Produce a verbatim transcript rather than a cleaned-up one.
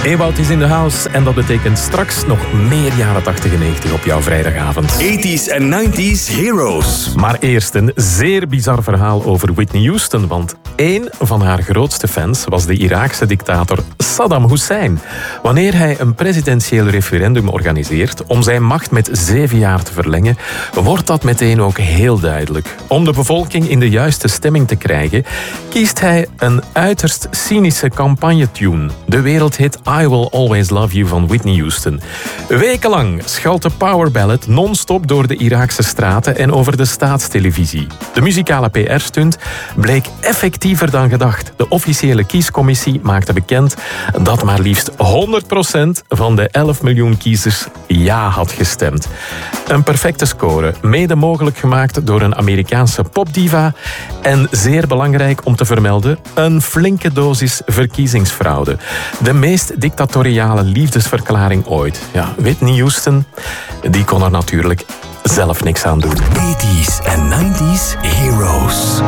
Ewout is in de house en dat betekent straks nog meer jaren tachtig en negentig op jouw vrijdagavond. eighties en nineties Heroes. Maar eerst een zeer bizar verhaal over Whitney Houston, want één van haar grootste fans was de Iraakse dictator Saddam Hussein. Wanneer hij een presidentieel referendum organiseert om zijn macht met zeven jaar te verlengen, wordt dat meteen ook heel duidelijk. Om de bevolking in de juiste stemming te krijgen, kiest hij een uiterst cynische campagnetune. De wereldhit I Will Always Love You van Whitney Houston. Wekenlang schalt de powerballad non-stop door de Iraakse straten en over de staatstelevisie. De muzikale P R-stunt bleek effectiever dan gedacht. De officiële kiescommissie maakte bekend dat maar liefst honderd procent van de elf miljoen kiezers ja had gestemd. Een perfecte score, mede mogelijk gemaakt door een Amerikaanse popdiva en zeer belangrijk om te vermelden, een flinke dosis verkiezingsfraude. De meest dictatoriale liefdesverklaring ooit. Ja, Whitney Houston, die kon er natuurlijk zelf niks aan doen. eighties en nineties Heroes.